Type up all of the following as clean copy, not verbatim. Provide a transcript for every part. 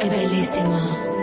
È bellissimo.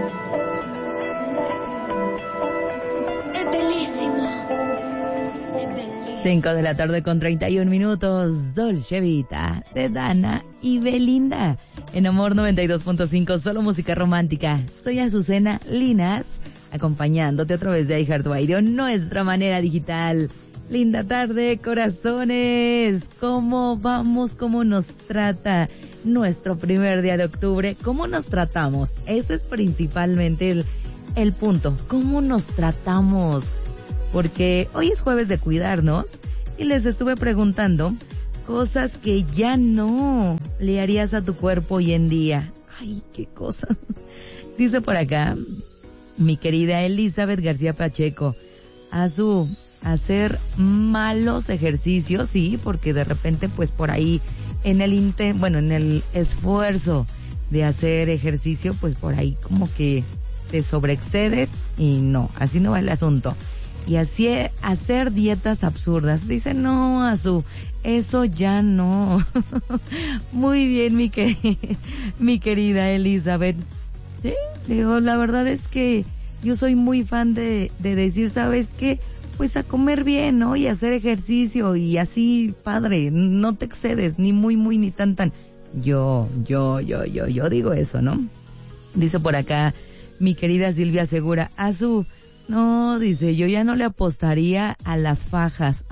È bellissimo. È bellissimo. 5 de la tarde con 31 minutos. Dolce Vita de Dana y Belinda. En Amor 92.5, solo música romántica. Soy Azucena Linas, acompañándote a través de iHeartRadio, nuestra manera digital. Linda tarde, corazones. ¿Cómo vamos? ¿Cómo nos trata nuestro primer día de octubre? ¿Cómo nos tratamos? Eso es principalmente el punto. ¿Cómo nos tratamos? Porque hoy es jueves de cuidarnos y les estuve preguntando cosas que ya no le harías a tu cuerpo hoy en día. Ay, qué cosa. Dice por acá mi querida Elizabeth García Pacheco, hacer malos ejercicios, sí, porque de repente pues por ahí en el esfuerzo de hacer ejercicio, pues por ahí como que te sobreexcedes y no, así no va el asunto. Y así hacer dietas absurdas. Dice, no, eso ya no. Muy bien, mi querida Elizabeth. Sí, digo, la verdad es que yo soy muy fan de decir, ¿sabes qué? Pues a comer bien, ¿no? Y hacer ejercicio y así, padre, no te excedes, ni muy, ni tan. Yo digo eso, ¿no? Dice por acá mi querida Silvia Segura, no, dice, yo ya no le apostaría a las fajas.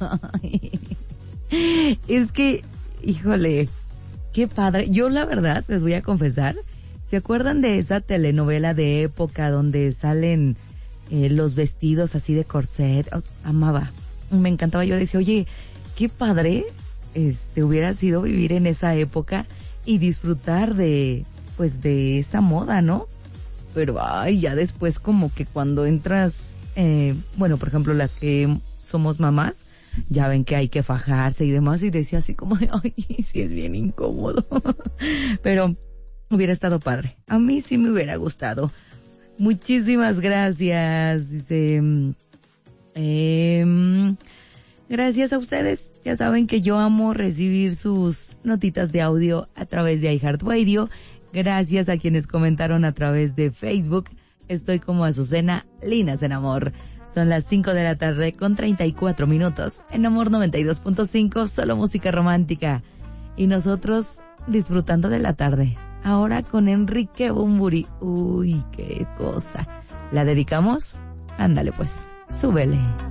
Es que, híjole, qué padre. Yo la verdad, les voy a confesar, ¿se acuerdan de esa telenovela de época donde salen los vestidos así de corset? Amaba, me encantaba. Yo decía, oye, qué padre hubiera sido vivir en esa época y disfrutar de esa moda, ¿no? Pero ya después como que cuando entras, por ejemplo, las que somos mamás, ya ven que hay que fajarse y demás, y decía así como de, ay, sí es bien incómodo. Pero hubiera estado padre. A mí sí me hubiera gustado. Muchísimas gracias. Dice, gracias a ustedes. Ya saben que yo amo recibir sus notitas de audio a través de iHeartRadio. Gracias a quienes comentaron a través de Facebook. Estoy como Azucena Linas en Amor. Son las 5 de la tarde con 34 minutos. En Amor 92.5, solo música romántica. Y nosotros disfrutando de la tarde. Ahora con Enrique Bunbury. Uy, qué cosa. ¿La dedicamos? Ándale pues, súbele.